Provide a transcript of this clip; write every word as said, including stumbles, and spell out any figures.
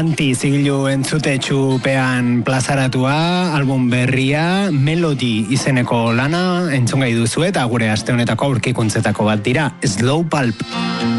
Anti zigilu entzutetxupean plazaratua, album berria, Melody izeneko lana entzungai duzu eta gure aste honetako aurkikuntzetako bat dira, Slow Pulp.